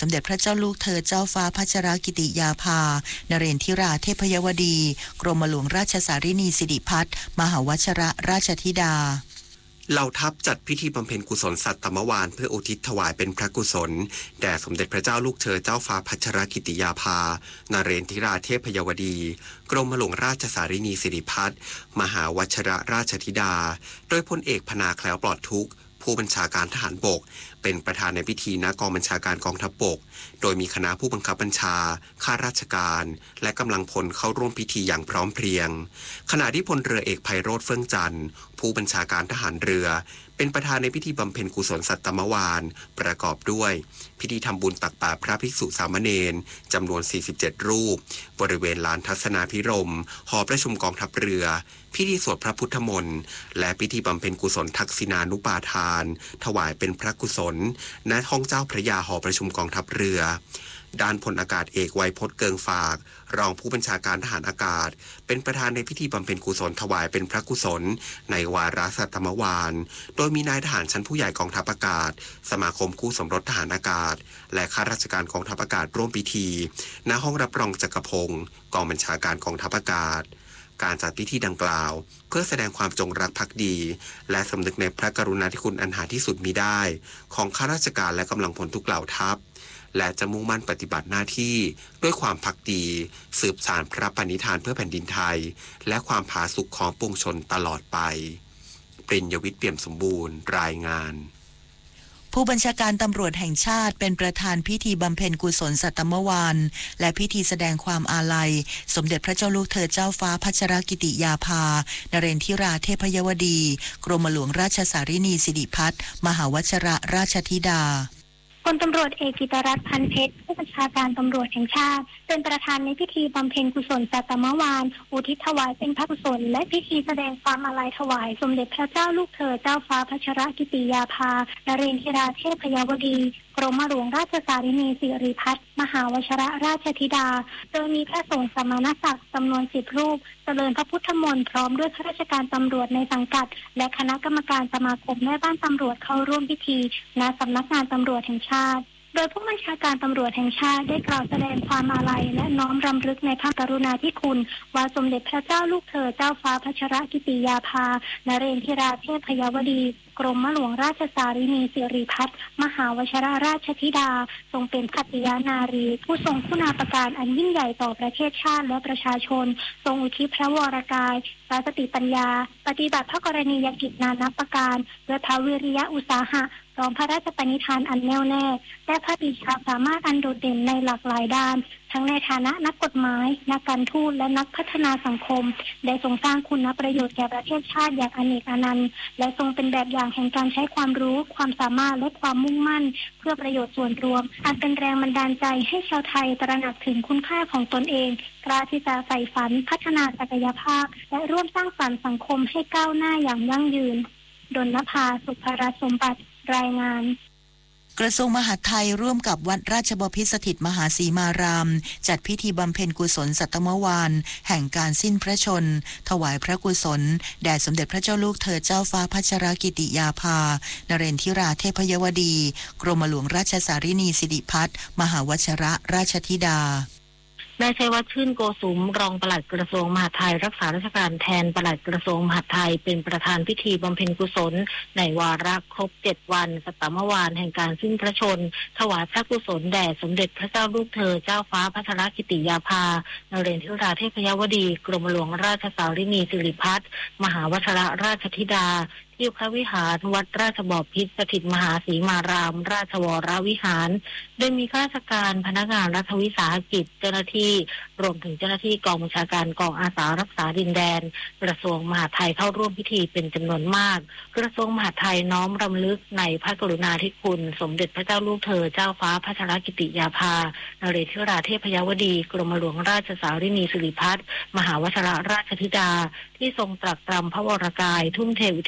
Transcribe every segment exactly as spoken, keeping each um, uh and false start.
สมเด็จพระเจ้าลูกเธอเจ้าฟ้าพัชรกิติยาภานเรนทิราเทพยวดีกรมหลวงราชสารินีสิริพัฒน์มหาวชรราชธิดาเหล่าทัพจัดพิธีบำเพ็ญกุศลสัตตมวานเพื่ออุทิศถวายเป็นพระกุศลแด่สมเด็จพระเจ้าลูกเธอเจ้าฟ้าพัชรกิติยาภานเรนทิราเทพยวดีกรมหลวงราชสารินีสิริพัฒน์มหาวชรราชธิดาโดยพลเอกพนาแคล้วปลอดทุกข์ผู้บัญชาการทหารบกเป็นประธานในพิธีณกองบัญชาการกองทัพบกโดยมีคณะผู้บังคับบัญชาข้าราชการและกำลังพลเข้าร่วมพิธีอย่างพร้อมเพรียงขณะที่พลเรือเอกไพโรจน์เฟื่องจันทร์ผู้บัญชาการทหารเรือเป็นประธานในพิธีบำเพ็ญกุศลสัตตมวานประกอบด้วยพิธีทำบุญตักบาตรพระภิกษุสามเณรจำนวนสี่สิบเจ็ดรูปบริเวณลานทัศนาภิรมย์หอประชุมกองทัพเรือพิธีสวดพระพุทธมนต์และพิธีบำเพ็ญกุศลทักษิณานุปาทานถวายเป็นพระกุศลณห้องเจ้าพระยาหอประชุมกองทัพเรือด้านพลอากาศเอกไวยพจน์เกิงฝากรองผู้บัญชาการทหารอากาศเป็นประธานในพิธีบำเพ็ญกุศลถวายเป็นพระกุศลในวาระสัตตมวานโดยมีนายทหารชั้นผู้ใหญ่กองทัพอากาศสมาคมคู่สมรสทหารอากาศและข้าราชการกองทัพอากาศร่วมพิธีณห้องรับรองจักรพงศ์กองบัญชาการกองทัพอากาศการจัดพิธีดังกล่าวเพื่อแสดงความจงรักภักดีและสำนึกในพระกรุณาธิคุณอันหาที่สุดมิได้ของข้าราชการและกำลังพลทุกเหล่าทัพและจะมุ่งมั่นปฏิบัติหน้าที่ด้วยความภักดีสืบสานพระปณิธานเพื่อแผ่นดินไทยและความผาสุกของปวงชนตลอดไปปริญญวิทย์เปี่ยมสมบูรณ์รายงานผู้บัญชาการตำรวจแห่งชาติเป็นประธานพิธีบำเพ็ญกุศลสัตตมวานและพิธีแสดงความอาลัยสมเด็จพระเจ้าลูกเธอเจ้าฟ้าพัชรกิติยาภานเรนทิราเทพยวดีกรมหลวงราชสารินีสิริพัฒน์มหาวชรราชธิดาพลตำรวจเอกกิตรัตน์พันเพชรผู้บัญชาการตำรวจแห่งชาติเป็นประธานในพิธีบำเพ็ญกุศลสัตตมวานอุทิศถวายเป็นพระกุศลและพิธีแสดงความอาลัยถวายสมเด็จพระเจ้าลูกเธอเจ้าฟ้าพัชรกิติยาภานเรนทิราเทพยวดีกรมหลวงราชสารินีสิริพัฒน์มหาวชรราชธิดาโดยมีพระสงฆ์สมณศักดิ์จำนวนสิบรูปเจริญพระพุทธมนต์พร้อมด้วยข้าราชการตำรวจในสังกัดและคณะกรรมการสมาคมแม่บ้านตำรวจเข้าร่วมพิธีณสำนักงานตำรวจแห่งชาติโดยผู้บัญชาการตำรวจแห่งชาติได้กล่าวแสดงความอาลัยและน้อมรำลึกในพระกรุณาธิคุณว่าสมเด็จพระเจ้าลูกเธอเจ้าฟ้าพัชรกิติยาภานเรนทิราเทพยวดีกรมหลวงราชสารินีสิริพัฒน์มหาวชรราชธิดาทรงเป็นขัตติยานารีผู้ทรงคุณาภการอันยิ่งใหญ่ต่อประเทศชาติและประชาชนทรงอุทิศพระวรกายสติปัญญาปฏิบัติพระกรณียกิจนานับประการด้วยพระวิริยะอุตสาหะพร้อมพระราชปณิธานอันแน่วแน่และพระปรีชาสามารถอันโดดเด่นในหลากหลายด้านทั้งในฐานะนักกฎหมายนักการทูตและนักพัฒนาสังคมได้ทรงสร้างคุณประโยชน์แก่ประเทศชาติอย่างอเนกอนันต์และทรงเป็นแบบอย่างแห่งการใช้ความรู้ความสามารถและความมุ่งมั่นเพื่อประโยชน์ส่วนรวมอันเป็นแรงบันดาลใจให้ชาวไทยตระหนักถึงคุณค่าของตนเองกล้าที่จะใฝ่ฝันพัฒนาศักยภาพและร่วมสร้างสรรค์สังคมให้ก้าวหน้าอย่างยั่งยืนดลนภาสุภรสมบัติรายงานกระทรวงมหาดไทยร่วมกับวัดราชบพิตรสถิตมหาสีมารามจัดพิธีบำเพ็ญกุศลสัตตมวานแห่งการสิ้นพระชนม์ถวายพระกุศลแด่สมเด็จพระเจ้าลูกเธอเจ้าฟ้าพัชรกิติยาภานเรนทิราเทพยวดีกรมหลวงราชสารินีสิริพัฒน์มหาวชรราชธิดานายชัยวัฒน์ชื่นโกสุมรองปลัดกระทรวงมหาดไทยรักษาราชการแทนปลัดกระทรวงมหาดไทยเป็นประธานพิธีบำเพ็ญกุศลในวาระครบเจ็ดวันสัตตมวานแห่งการสิ้นพระชนม์ถวายพระกุศลแด่สมเด็จพระเจ้าลูกเธอเจ้าฟ้าพัชรกิติยาภานเรนทิราเทพยวดีกรมหลวงราชสารินีสิริพัฒน์มหาวชรราชธิดาที่พระวิหารวัดราชบพิตรสถิตมหาสีมารามราชวรวิหารโดยมีข้าราชการพนักงานรัฐวิสาหกิจเจ้าหน้าที่รวมถึงเจ้าหน้าที่กองบัญชาการกองอาสารักษาดินแดนกระทรวงมหาดไทยเข้าร่วมพิธีเป็นจำนวนมากกระทรวงมหาดไทยน้อมรำลึกในพระกรุณาธิคุณสมเด็จพระเจ้าลูกเธอเจ้าฟ้าพัชรกิติยาภานเรนทิราเทพยวดีกรมหลวงราชสารินีสิริพัฒน์มหาวชรราชธิดาที่ทรงตรัสตรำพระวรกายทุ่มเทอุทิศพระ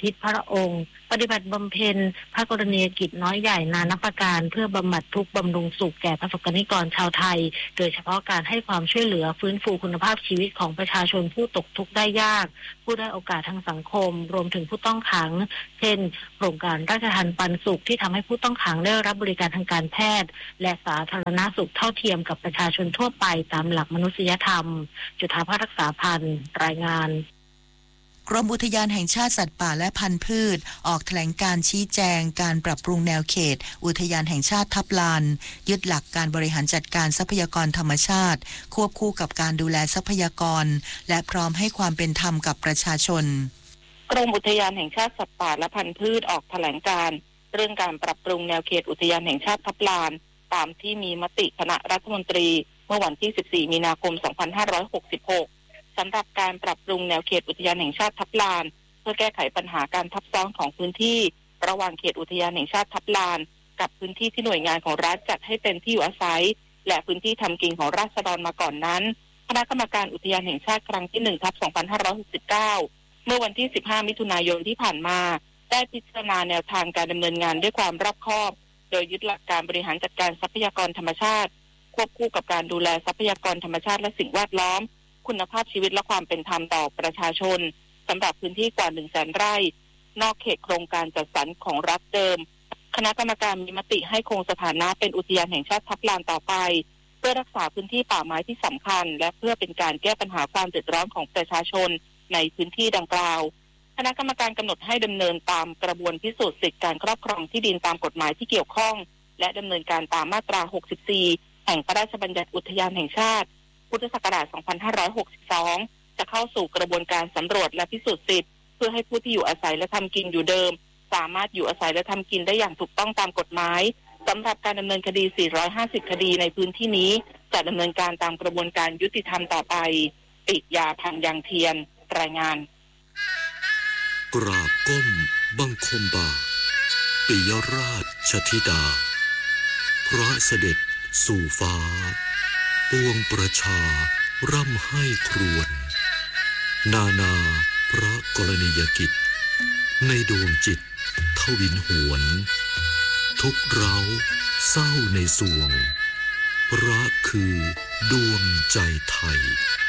องค์ปฏิบัติบำเพ็ญพระกรณียกิจน้อยใหญ่นานับประการเพื่อบำบัดทุกข์บำรุงสุขแก่ประสบกรณิกรชาวไทยโดยเฉพาะการให้ความช่วยเหลือฟื้นฟูคุณภาพชีวิตของประชาชนผู้ตกทุกข์ได้ยากผู้ได้โอกาสทางสังคมรวมถึงผู้ต้องขังเช่นโครงการราชทัณฑ์ปันสุขที่ทำให้ผู้ต้องขังได้รับบริการทางการแพทย์และสาธารณสุขเท่าเทียมกับประชาชนทั่วไปตามหลักมนุษยธรรมจุฑาภาครักษาพันธ์รายงานกรมอุทยานแห่งชาติสัตว์ป่าและพันธุ์พืชออกแถลงการชี้แจงการปรับปรุงแนวเขตอุทยานแห่งชาติทับลานยึดหลักการบริหารจัดการทรัพยากรธรรมชาติควบคู่กับการดูแลทรัพยากรและพร้อมให้ความเป็นธรรมกับประชาชนกรมอุทยานแห่งชาติสัตว์ป่าและพันธุ์พืชออกแถลงการเรื่องการปรับปรุงแนวเขตอุทยานแห่งชาติทับลานตามที่มีมติคณะรัฐมนตรีเมื่อวันที่สิบสี่มีนาคมสองพันห้าร้อยหกสิบหกสำหรับการปรับปรุงแนวเขตอุทยานแห่งชาติทับลานเพื่อแก้ไขปัญหาการทับซ้อนของพื้นที่ระหว่างเขตอุทยานแห่งชาติทับลานกับพื้นที่ที่หน่วยงานของรัฐจัดให้เป็นที่อยู่อาศัยและพื้นที่ทำกินของราษฎรมาก่อนนั้นคณะกรรมการอุทยานแห่งชาติครั้งที่หนึ่งทับสองพันห้าร้อยหกสิบเก้าเมื่อวันที่สิบห้ามิถุนายนที่ผ่านมาได้พิจารณาแนวทางการดำเนินงานด้วยความรอบคอบโดยยึดหลักการบริหารจัดการทรัพยากรธรรมชาติควบคู่กับการดูแลทรัพยากรธรรมชาติและสิ่งแวดล้อมคุณภาพชีวิตและความเป็นธรรมต่อประชาชนสำหรับพื้นที่กว่า หนึ่งแสน ไร่นอกเขตโครงการจัดสรรของรัฐเดิมคณะกรรมการมีมติให้คงสถานะเป็นอุทยานแห่งชาติทับลานต่อไปเพื่อรักษาพื้นที่ป่าไม้ที่สำคัญและเพื่อเป็นการแก้ปัญหาความเดือดร้อนของประชาชนในพื้นที่ดังกล่าวคณะกรรมการกำหนดให้ดำเนินตามกระบวนพิสูจน์สิทธิการครอบครองที่ดินตามกฎหมายที่เกี่ยวข้องและดำเนินการตามมาตราหกสิบสี่แห่งพระราชบัญญัติอุทยานแห่งชาติพุทธศักราชสองพันห้าร้อยหกสิบสองจะเข้าสู่กระบวนการสำรวจและพิสูจน์สิทธิ์เพื่อให้ผู้ที่อยู่อาศัยและทำกินอยู่เดิมสามารถอยู่อาศัยและทำกินได้อย่างถูกต้องตามกฎหมายสำหรับการดำเนินคดีสี่ร้อยห้าสิบคดีในพื้นที่นี้จะดำเนินการตามกระบวนการยุติธรรมต่อไปปิยาพันธ์ยางเทียนรายงานกราบก้มบังคมบาปิยราชธิดาพระเสด็จสู่ฟ้าปวงประชาร่ำให้ครวญนานาพระกรณียกิจในดวงจิตทวินหวนทุกเร้าเศร้าในสวงพระคือดวงใจไทย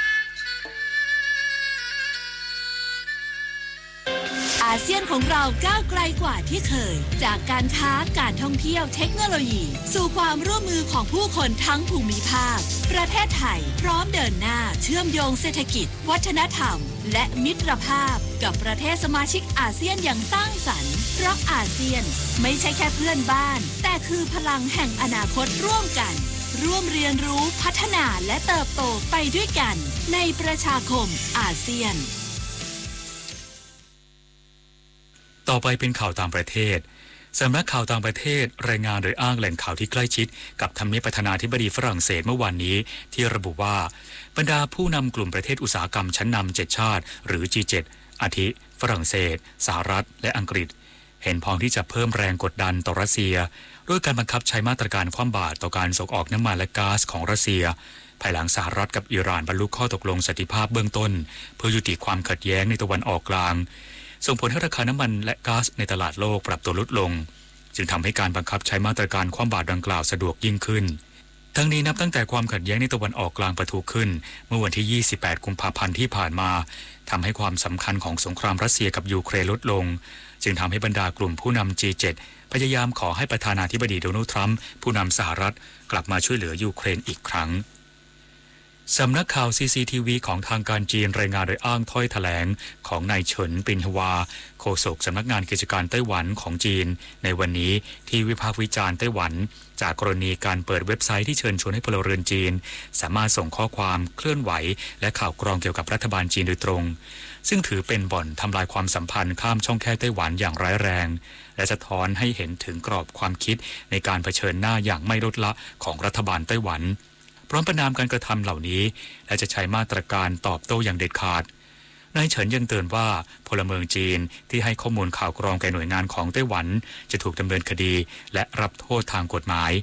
อาเซียนของเราก้าวไกลกว่าที่เคยจากการค้าการท่องเที่ยวเทคโนโลยีสู่ความร่วมมือของผู้คนทั้งภูมิภาคประเทศไทยพร้อมเดินหน้าเชื่อมโยงเศรษฐกิจวัฒนธรรมและมิตรภาพกับประเทศสมาชิกอาเซียนอย่างสร้างสรรค์เพราะอาเซียนไม่ใช่แค่เพื่อนบ้านแต่คือพลังแห่งอนาคตร่วมกันร่วมเรียนรู้พัฒนาและเติบโตไปด้วยกันในประชาคมอาเซียนต่อไปเป็นข่าวต่างประเทศสำนักข่าวต่างประเทศรายงานโดยอ้างแหล่งข่าวที่ใกล้ชิดกับทำเนียบประธานาธิบดีฝรั่งเศสเมื่อวานนี้ที่ระบุว่าบรรดาผู้นำกลุ่มประเทศอุตสาหกรรมชั้นนำเจ็ดชาติหรือ จี เจ็ด อาทิฝรั่งเศสสหรัฐและอังกฤษเห็นพ้องที่จะเพิ่มแรงกดดันต่อรัสเซียด้วยการบังคับใช้มาตรการคว่ำบาตรต่อการส่งออกน้ำมันและก๊าซของรัสเซียภายหลังสหรัฐกับอิหร่านบรรลุข้อตกลงสันติภาพเบื้องต้นเพื่อยุติความขัดแย้งในตะวันออกกลางส่งผลให้ราคาน้ำมันและก๊าซในตลาดโลกปรับตัวลดลงจึงทำให้การบังคับใช้มาตรการคว่ำบาตรดังกล่าวสะดวกยิ่งขึ้นทั้งนี้นับตั้งแต่ความขัดแย้งในตะวันออกกลางปะทุขึ้นเมื่อวันที่ยี่สิบแปดกุมภาพันธ์ที่ผ่านมาทำให้ความสำคัญของสงครามรัสเซียกับยูเครนลดลงจึงทำให้บรรดากลุ่มผู้นำ จี เจ็ด พยายามขอให้ประธานาธิบดีโดนัลด์ทรัมป์ผู้นำสหรัฐกลับมาช่วยเหลือยูเครนอีกครั้งสำนักข่าว ซี ซี ที วี ของทางการจีนรายงานโดยอ้างถ้อยแถลงของนายเฉินปินฮวาโฆษกสำนักงานกิจการไต้หวันของจีนในวันนี้ที่วิพากษ์วิจารณ์ไต้หวันจากกรณีการเปิดเว็บไซต์ที่เชิญชวนให้พลเรือนจีนสามารถส่งข้อความเคลื่อนไหวและข่าวกรองเกี่ยวกับรัฐบาลจีนโดยตรงซึ่งถือเป็นบ่อนทำลายความสัมพันธ์ข้ามช่องแคบไต้หวันอย่างร้ายแรงและสะท้อนให้เห็นถึงกรอบความคิดในการเผชิญหน้าอย่างไม่ลดละของรัฐบาลไต้หวันพร้อมประณามการกระทำเหล่านี้และจะใช้มาตรการตอบโต้อย่างเด็ดขาดนายเฉินยังเตือนว่าพลเมืองจีนที่ให้ข้อมูลข่าวกรองแก่หน่วยงานของไต้หวันจะถูกดำเนินคดีและรับโทษทางกฎหมายพ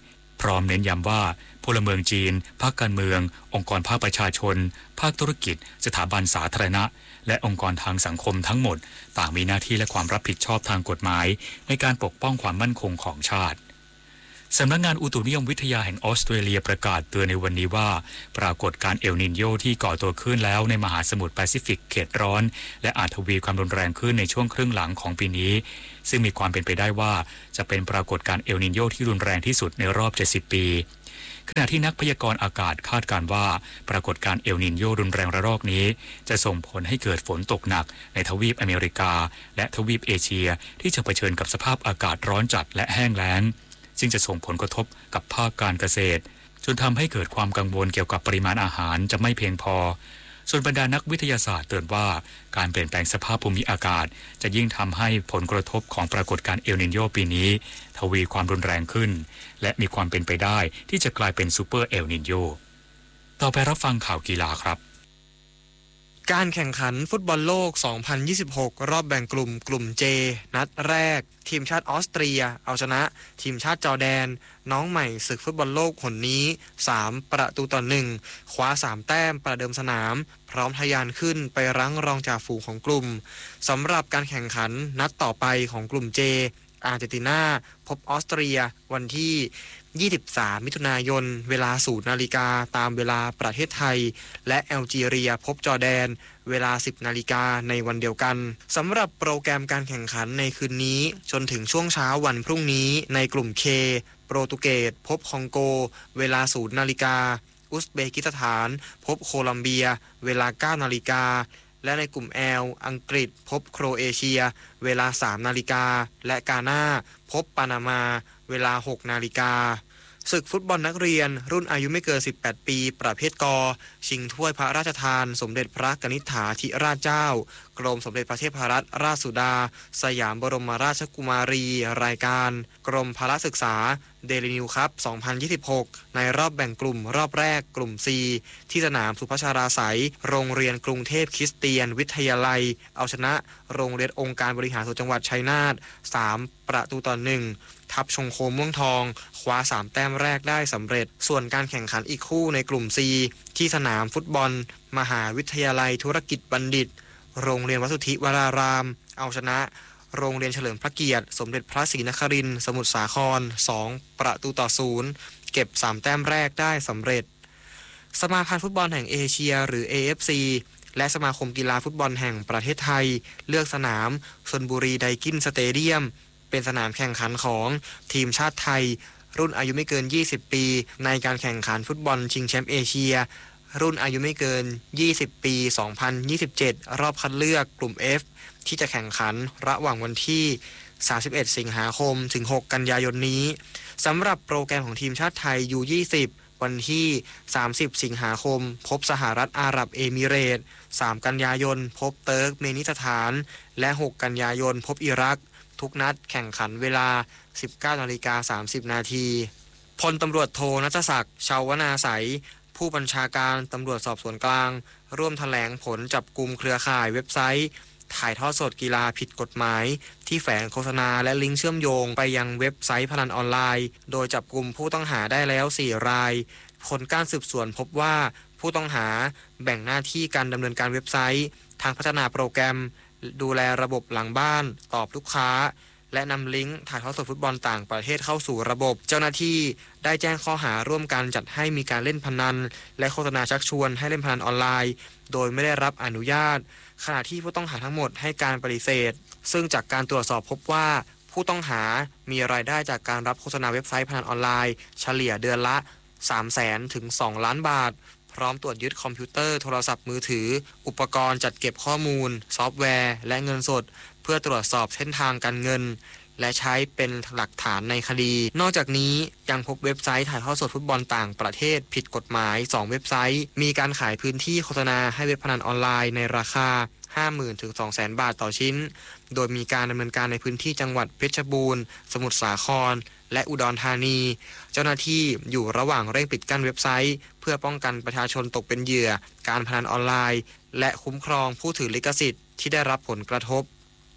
พร้อมเน้นย้ำว่าพลเมืองจีนภาคการเมืององค์กรภาคประชาชนภาคธุรกิจสถาบันสาธารณะและองค์กรทางสังคมทั้งหมดต่างมีหน้าที่และความรับผิดชอบทางกฎหมายในการปกป้องความมั่นคงของชาติสำนักงานอุตุนิยมวิทยาแห่งออสเตรเลียประกาศเตือนในวันนี้ว่าปรากฏการณ์เอลนินโญที่ก่อตัวขึ้นแล้วในมหาสมุทรแปซิฟิกเขตร้อนและอาจทวีความรุนแรงขึ้นในช่วงครึ่งหลังของปีนี้ซึ่งมีความเป็นไปได้ว่าจะเป็นปรากฏการณ์เอลนินโญที่รุนแรงที่สุดในรอบเจ็ดสิบปีขณะที่นักพยากรณ์อากาศคาดการณ์ว่าปรากฏการณ์เอลนินโญรุนแรงระลอกนี้จะส่งผลให้เกิดฝนตกหนักในทวีปอเมริกาและทวีปเอเชียที่จะเผชิญกับสภาพอากาศร้อนจัดและแห้งแล้งซึ่งจะส่งผลกระทบกับภาคการเกษตรจนทำให้เกิดความกังวลเกี่ยวกับปริมาณอาหารจะไม่เพียงพอส่วนบรรดานักวิทยาศาสตร์เตือนว่าการเปลี่ยนแปลงสภาพภูมิอากาศจะยิ่งทำให้ผลกระทบของปรากฏการณ์เอลนินโญปีนี้ทวีความรุนแรงขึ้นและมีความเป็นไปได้ที่จะกลายเป็นซูเปอร์เอลนินโญต่อไปรับฟังข่าวกีฬาครับการแข่งขันฟุตบอลโลก สองพันยี่สิบหก รอบแบ่งกลุ่มกลุ่ม J นัดแรกทีมชาติออสเตรียเอาชนะทีมชาติจอร์แดนน้องใหม่ศึกฟุตบอลโลกหนนี้สามประตูต่อหนึ่งคว้าสามแต้มประเดิมสนามพร้อมทะยานขึ้นไปรั้งรองจ่าฝูงของกลุ่มสำหรับการแข่งขันนัดต่อไปของกลุ่ม J อาร์เจนตินาพบออสเตรียวันที่ยี่สิบสามมิถุนายนเวลาศูนย์นาฬิกาตามเวลาประเทศไทยและแอลจีเรียพบจอร์แดนเวลาสิบนาฬิกาในวันเดียวกันสำหรับโปรแกรมการแข่งขันในคืนนี้จนถึงช่วงเช้าวันพรุ่งนี้ในกลุ่ม K โปรตุเกสพบคองโกเวลาศูนย์นาฬิกาอุซเบกิสถานพบโคลัมเบียเวลาเก้านาฬิกาและในกลุ่ม L อังกฤษพบโครเอเชียเวลาสามนาฬิกาและกาน่าพบปานามาเวลาหกนาฬิกาศึกฟุตบอลนักเรียนรุ่นอายุไม่เกินสิบแปดปีประเภทกชิงถ้วยพระราชทานสมเด็จพระกนิษฐาธิราชเจ้ากรมสมเด็จพระเทพรัตนราชสุดาสยามบรมราชกุมารีรายการกรมพละศึกษาเดลินิวคัพสองพันยี่สิบหกในรอบแบ่งกลุ่มรอบแรกกลุ่ม C ที่สนามสุพัชราไสยโรงเรียนกรุงเทพคริสเตียนวิทยาลัยเอาชนะโรงเรียนองค์การบริหารส่วนจังหวัดชัยนาทสามประตูต่อหนึ่งทัพชงโคมม่วงทองคว้าสามแต้มแรกได้สำเร็จส่วนการแข่งขันอีกคู่ในกลุ่ม C ที่สนามฟุตบอลมหาวิทยาลัยธุรกิจบัณฑิตโรงเรียนวัดสุทธิวรารามเอาชนะโรงเรียนเฉลิมพระเกียรติสมเด็จพระศรีนครินทร์สมุทรสาครสองประตูต่อศูนย์เก็บสามแต้มแรกได้สำเร็จสมาพันธ์ฟุตบอลแห่งเอเชียหรือ เอ เอฟ ซี และสมาคมกีฬาฟุตบอลแห่งประเทศไทยเลือกสนามชลบุรีไดกินสเตเดียมเป็นสนามแข่งขันของทีมชาติไทยรุ่นอายุไม่เกินยี่สิบปีในการแข่งขันฟุตบอลชิงแชมป์เอเชียรุ่นอายุไม่เกินยี่สิบปีสองพันยี่สิบเจ็ดรอบคัดเลือกกลุ่ม F ที่จะแข่งขันระหว่างวันที่สามสิบเอ็ดสิงหาคมถึงหกกันยายนนี้สำหรับโปรแกรมของทีมชาติไทย ยู ยี่สิบ วันที่สามสิบสิงหาคมพบสหรัฐอาหรับเอมิเรตส์สามกันยายนพบเติร์กเมนิสถานและหกกันยายนพบอิรักทุกนัดแข่งขันเวลา สิบเก้านาฬิกาสามสิบนาทีพลตำรวจโทณัฐศักดิ์ชาวนาไสยผู้บัญชาการตำรวจสอบสวนกลางร่วมแถลงผลจับกุมเครือข่ายเว็บไซต์ถ่ายทอดสดกีฬาผิดกฎหมายที่แฝงโฆษณาและลิงก์เชื่อมโยงไปยังเว็บไซต์พนันออนไลน์โดยจับกุมผู้ต้องหาได้แล้วสี่รายผลการสืบสวนพบว่าผู้ต้องหาแบ่งหน้าที่การดำเนินการเว็บไซต์ทางพัฒนาโปรแกรมดูแลระบบหลังบ้านตอบลูกค้าและนำลิงก์ถ่ายทอดสดฟุตบอลต่างประเทศเข้าสู่ระบบเจ้าหน้าที่ได้แจ้งข้อหาร่วมกันจัดให้มีการเล่นพนันและโฆษณาชักชวนให้เล่นพนันออนไลน์โดยไม่ได้รับอนุญาตขณะที่ผู้ต้องหาทั้งหมดให้การปฏิเสธซึ่งจากการตรวจสอบพบว่าผู้ต้องหามีรายได้จากการรับโฆษณาเว็บไซต์พนันออนไลน์เฉลี่ยเดือนละ สามแสน ถึง สองล้านบาทพร้อมตรวจยึดคอมพิวเตอร์โทรศัพท์มือถืออุปกรณ์จัดเก็บข้อมูลซอฟต์แวร์และเงินสดเพื่อตรวจสอบเส้นทางการเงินและใช้เป็นหลักฐานในคดีนอกจากนี้ยังพบเว็บไซต์ถ่ายทอดสดฟุตบอลต่างประเทศผิดกฎหมายสองเว็บไซต์มีการขายพื้นที่โฆษณาให้เว็บพนันออนไลน์ในราคา ห้าหมื่น ถึง สองแสน บาทต่อชิ้นโดยมีการดำเนินการในพื้นที่จังหวัดเพชรบูรณ์สมุทรสาครและอุดรธานีเจ้าหน้าที่อยู่ระหว่างเร่งปิดกั้นเว็บไซต์เพื่อป้องกันประชาชนตกเป็นเหยื่อการพนันออนไลน์และคุ้มครองผู้ถือลิขสิทธิ์ที่ได้รับผลกระทบ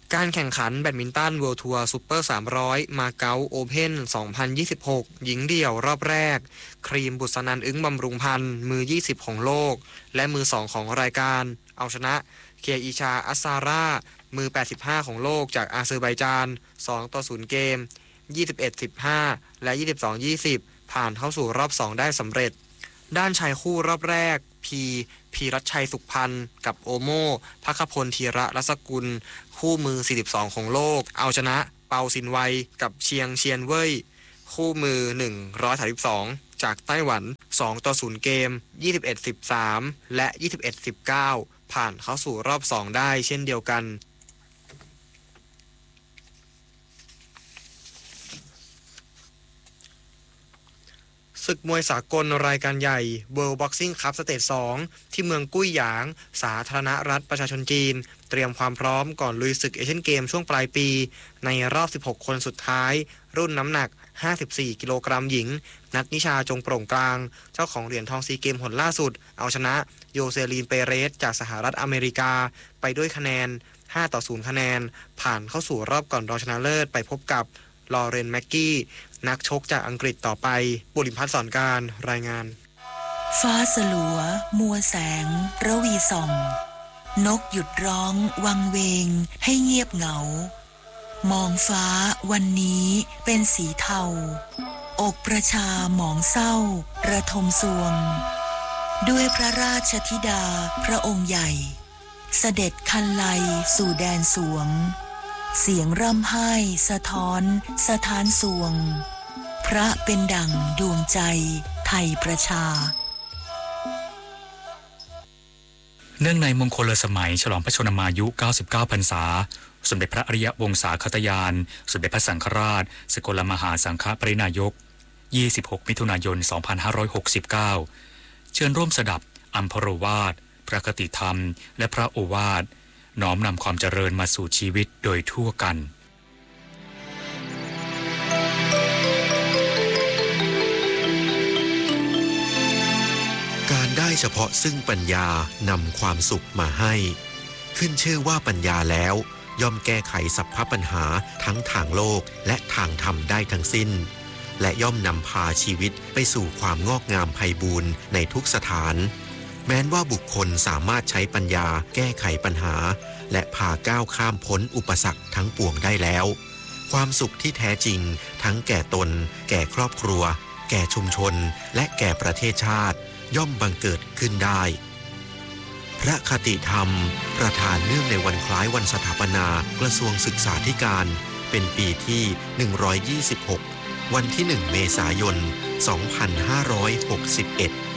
การแข่งขันแบดมินตัน World Tour Super สามร้อยมาเก๊าโอเพ่นสองพันยี่สิบหกหญิงเดี่ยวรอบแรกครีมบุษนันท์อึ้งบำรุงพันธ์มือยี่สิบของโลกและมือสองของรายการเอาชนะเคอิชาอัสซาร่ามือแปดสิบห้าของโลกจากอาเซอร์ไบจานสองต่อศูนย์เกม ยี่สิบเอ็ด สิบห้า และ ยี่สิบสอง ยี่สิบ ผ่านเข้าสู่รอบสองได้สำเร็จด้านชายคู่รอบแรกพีพีรัชชัยสุขพันธ์กับโอโม่ภัคพลธีระรัศกุลคู่มือสี่สิบสองของโลกเอาชนะเปาซินไวกับเชียงเชียนเว่ยคู่มือหนึ่งร้อยสามสิบสองจากไต้หวันสองต่อศูนย์เกม ยี่สิบเอ็ด สิบสาม และ ยี่สิบเอ็ด สิบเก้า ผ่านเข้าสู่รอบสองได้เช่นเดียวกันศึกมวยสากลรายการใหญ่ World Boxing Cup สเตจสองที่เมืองกุ้ยหยางสาธารณรัฐประชาชนจีนเตรียมความพร้อมก่อนลุยศึกเอเชียนเกมช่วงปลายปีในรอบสิบหกคนสุดท้ายรุ่นน้ำหนักห้าสิบสี่กิโลกรัมหญิงนัทนิชาจงโปร่งกลางเจ้าของเหรียญทองซีเกมหนล่าสุดเอาชนะโยเซลีนเปเรสจากสหรัฐอเมริกาไปด้วยคะแนนห้าต่อศูนย์คะแนนผ่านเข้าสู่รอบก่อนรองชนะเลิศไปพบกับลอเรนแม็กกี้นักชกจากอังกฤษต่อไปบุริพัฒน์สอนการรายงานฟ้าสลัวมัวแสงระวีส่องนกหยุดร้องวังเวงให้เงียบเหงามองฟ้าวันนี้เป็นสีเทาอกประชาหมองเศร้าระทมสวงด้วยพระราชธิดาพระองค์ใหญ่เสด็จคันไลสู่แดนสวงเสียงร่ำไห้สะท้อนสถานสวงพระเป็นดั่งดวงใจไทยประชาเนื่องในมงคลสมัยฉลองพระชนมายุเก้าสิบเก้าพรรษาสมเด็จพระอริยวงศาคตยานสมเด็จพระสังฆราชสกลมหาสังฆปรินายกยี่สิบหกมิถุนายนสองพันห้าร้อยหกสิบเก้าเชิญร่วมสดับอัมพรวาทพระคติธรรมและพระโอวาทน้อมนำความเจริญมาสู่ชีวิตโดยทั่วกันการได้เฉพาะซึ่งปัญญานำความสุขมาให้ขึ้นชื่อว่าปัญญาแล้วย่อมแก้ไขสรรพปัญหาทั้งทางโลกและทางธรรมได้ทั้งสิ้นและย่อมนำพาชีวิตไปสู่ความงอกงามไพบูรย์ในทุกสถานแม้นว่าบุคคลสามารถใช้ปัญญาแก้ไขปัญหาและพาก้าวข้ามพ้นอุปสรรคทั้งปวงได้แล้วความสุขที่แท้จริงทั้งแก่ตนแก่ครอบครัวแก่ชุมชนและแก่ประเทศชาติย่อมบังเกิดขึ้นได้พระคติธรรมประทานเนื่องในวันคล้ายวันสถาปนากระทรวงศึกษาธิการเป็นปีที่หนึ่งร้อยยี่สิบหกวันที่หนึ่งเมษายนสองพันห้าร้อยหกสิบเอ็ด